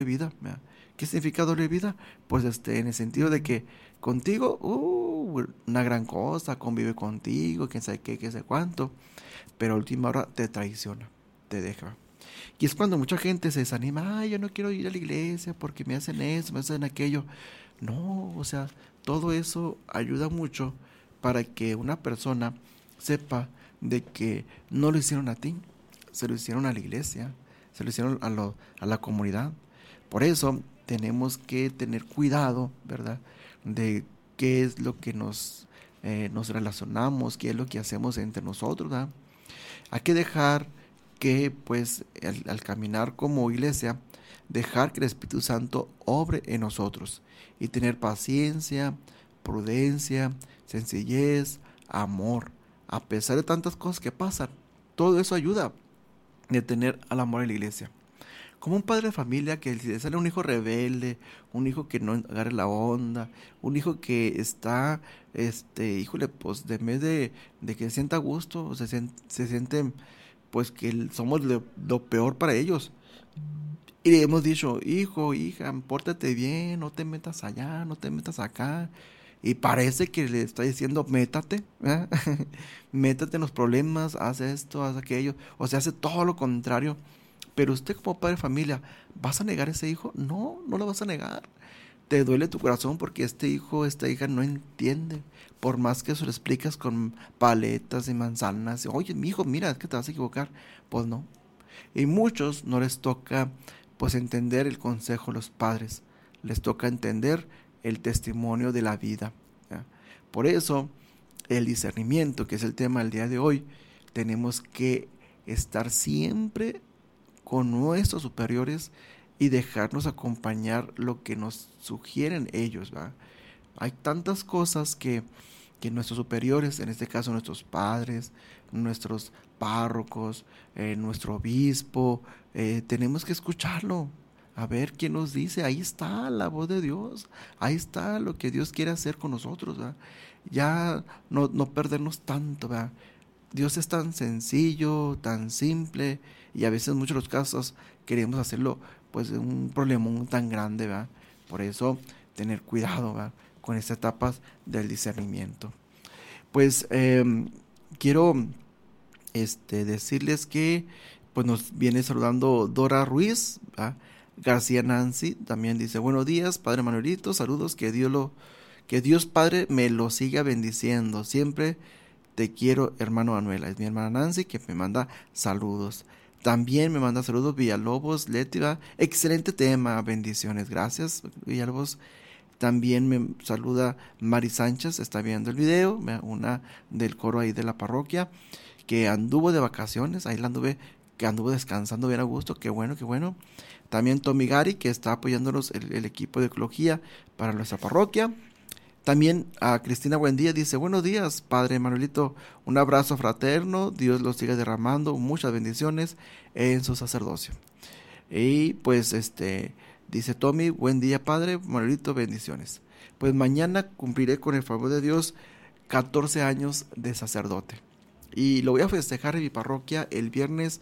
vida, ¿verdad? ¿Qué significa doble vida? Pues en el sentido de que contigo, una gran cosa, convive contigo, quién sabe qué, quién sabe cuánto, pero a última hora te traiciona, te deja. Y es cuando mucha gente se desanima, ay, yo no quiero ir a la iglesia porque me hacen eso, me hacen aquello. No, o sea, todo eso ayuda mucho para que una persona sepa de que no lo hicieron a ti, se lo hicieron a la iglesia, se lo hicieron a la comunidad. Por eso tenemos que tener cuidado, ¿verdad? De qué es lo que nos relacionamos, qué es lo que hacemos entre nosotros, ¿verdad? Hay que dejar que, pues, al caminar como iglesia, dejar que el Espíritu Santo obre en nosotros y tener paciencia, prudencia, sencillez, amor, a pesar de tantas cosas que pasan. Todo eso ayuda a tener al amor en la iglesia. Como un padre de familia que si le sale un hijo rebelde, un hijo que no agarre la onda, un hijo que está, híjole, pues de vez de que se sienta a gusto, se siente, pues que somos lo peor para ellos. Y le hemos dicho, hijo, hija, pórtate bien, no te metas allá, no te metas acá. Y parece que le está diciendo, métate, ¿verdad? Métate en los problemas, haz esto, haz aquello. O sea, hace todo lo contrario. Pero usted como padre de familia, ¿vas a negar a ese hijo? No, no lo vas a negar. Te duele tu corazón porque este hijo, esta hija no entiende. Por más que se lo explicas con paletas y manzanas. Oye, mi hijo, mira, es que te vas a equivocar. Pues no. Y muchos no les toca pues entender el consejo de los padres. Les toca entender el testimonio de la vida, ¿ya? Por eso, el discernimiento, que es el tema del día de hoy, tenemos que estar siempre con nuestros superiores y dejarnos acompañar lo que nos sugieren ellos, ¿va? Hay tantas cosas que nuestros superiores, en este caso nuestros padres, nuestros párrocos, nuestro obispo, tenemos que escucharlo, a ver qué nos dice. Ahí está la voz de Dios, ahí está lo que Dios quiere hacer con nosotros, ¿verdad? Ya no perdernos tanto, ¿verdad? Dios es tan sencillo, tan simple, y a veces en muchos de los casos queremos hacerlo pues de un problemón tan grande, ¿verdad? Por eso tener cuidado, ¿verdad? Con estas etapas del discernimiento. Pues quiero decirles que pues nos viene saludando Dora Ruiz, ¿verdad? García Nancy también dice, buenos días, Padre Manuelito, saludos, que Dios Padre me lo siga bendiciendo, siempre te quiero, hermano Manuela. Es mi hermana Nancy que me manda saludos. También me manda saludos Villalobos, Létiva. Excelente tema, bendiciones. Gracias, Villalobos. También me saluda Mari Sánchez, está viendo el video, una del coro ahí de la parroquia, que anduvo de vacaciones, ahí la anduve, que anduvo descansando bien a gusto, qué bueno, qué bueno. También Tommy Gary, que está apoyándonos el equipo de ecología para nuestra parroquia. También a Cristina Buendía dice, buenos días, Padre Manuelito, un abrazo fraterno, Dios los siga derramando muchas bendiciones en su sacerdocio. Y pues dice Tommy, buen día, Padre Manuelito, bendiciones. Pues mañana cumpliré con el favor de Dios 14 años de sacerdote. Y lo voy a festejar en mi parroquia el viernes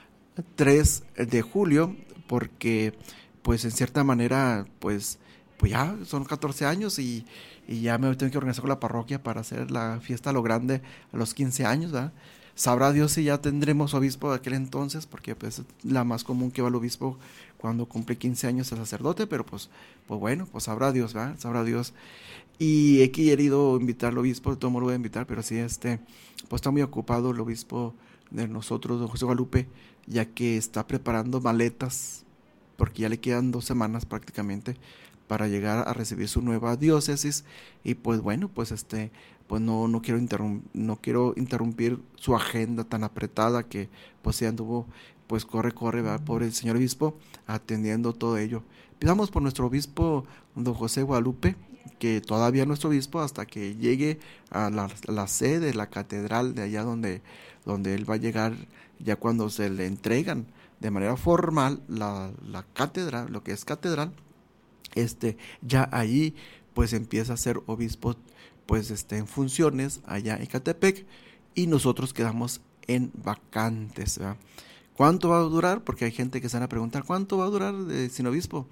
3 de julio, porque pues en cierta manera pues ya son 14 años y ya me tengo que organizar con la parroquia para hacer la fiesta a lo grande a los 15 años, ¿verdad? Sabrá Dios si ya tendremos obispo de aquel entonces, porque pues es la más común que va el obispo cuando cumple 15 años el sacerdote, pero pues bueno, pues sabrá Dios, ¿verdad? Sabrá Dios. Y he querido invitar al obispo, de todo modo lo voy a invitar, pero sí, pues está muy ocupado el obispo de nosotros, don José Guadalupe, ya que está preparando maletas, porque ya le quedan 2 semanas prácticamente para llegar a recibir su nueva diócesis. Y pues bueno, pues pues no quiero interrumpir su agenda tan apretada que pues se anduvo pues corre, ¿verdad? Por el señor obispo atendiendo todo ello. Pidamos por nuestro obispo don José Guadalupe, que todavía es nuestro obispo hasta que llegue a la sede, la catedral de allá donde él va a llegar, ya cuando se le entregan de manera formal la cátedra, lo que es catedral, ya ahí pues empieza a ser obispo pues en funciones allá en Catepec, y nosotros quedamos en vacantes, ¿verdad? ¿Cuánto va a durar? Porque hay gente que se van a preguntar, ¿cuánto va a durar sin obispo?